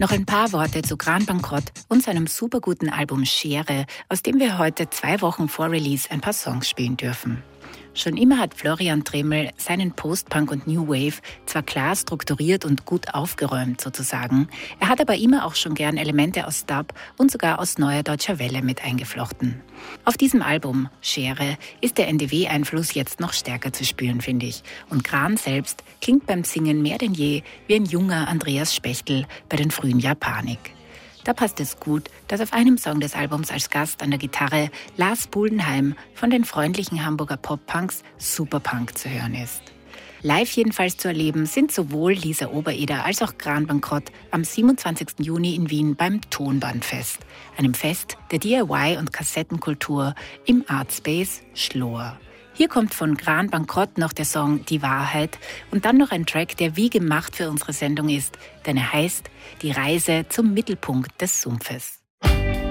Noch ein paar Worte zu Gran Bankrott und seinem superguten Album Schere, aus dem wir heute 2 Wochen vor Release ein paar Songs spielen dürfen. Schon immer hat Florian Trimmel seinen Post-Punk und New Wave zwar klar strukturiert und gut aufgeräumt sozusagen, er hat aber immer auch schon gern Elemente aus Dub und sogar aus Neuer Deutscher Welle mit eingeflochten. Auf diesem Album, Schere, ist der NDW-Einfluss jetzt noch stärker zu spüren, finde ich. Und Gran selbst klingt beim Singen mehr denn je wie ein junger Andreas Spechtel bei den frühen Japanik. Da passt es gut, dass auf einem Song des Albums als Gast an der Gitarre Lars Buldenheim von den freundlichen Hamburger Pop-Punks Superpunk zu hören ist. Live jedenfalls zu erleben sind sowohl Lisa Obereder als auch Gran Bankrott am 27. Juni in Wien beim Tonbandfest, einem Fest der DIY- und Kassettenkultur im Artspace Schloer. Hier kommt von Gran Bankrott noch der Song Die Wahrheit und dann noch ein Track, der wie gemacht für unsere Sendung ist, denn er heißt Die Reise zum Mittelpunkt des Sumpfes.